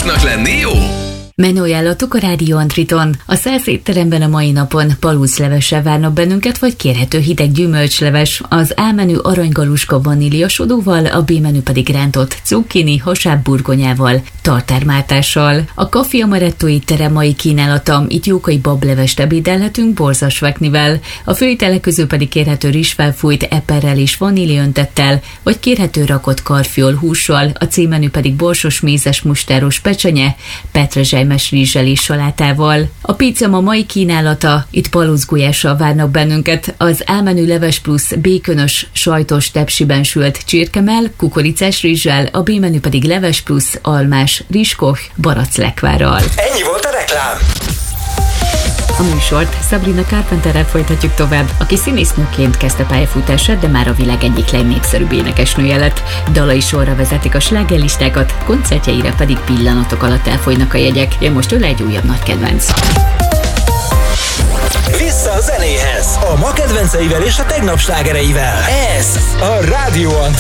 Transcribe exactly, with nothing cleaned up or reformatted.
Hármasnak lenni jó? Menüajánlatok a Rádió Antriton. A száz étteremben a mai napon paluclevessel várnak bennünket, vagy kérhető hideg gyümölcsleves, az A menü aranygaluska vaníliasodóval, a B menü pedig rántott cukkini, hasáb burgonyával, tartármáltással. A Café Amaretto étterem mai kínálata, itt jókai bablevest ebédelhetünk borzasveknivel, a főételek közül pedig kérhető rizsfelfújt eperrel és vaníliöntettel, vagy kérhető rakott karfiol hússal, a C menü pedig borsos mézes mustáros pecsenye, petrezselymes rizssel és salátával. A pizza ma mai kínálata, itt palucgulyással várnak bennünket, az A menü leves plusz békönös, sajtos tepsiben sült csirkemell, kukoricás rizssel, a B menü pedig leves plusz almás, rizskoch, baraclekvárral. Ennyi volt a reklám! A műsort Sabrina Carpenterrel folytatjuk tovább, aki színésznőként kezdte pályafutását, de már a világ egyik legnépszerűbb énekesnője lett. Dalai sorra vezetik a slágerlistákat, koncertjeire pedig pillanatok alatt elfogynak a jegyek. Jön most tőle egy újabb nagy kedvenc. Vissza a zenéhez! A ma kedvenceivel és a tegnap slágereivel. Ez a Rádió Antriton.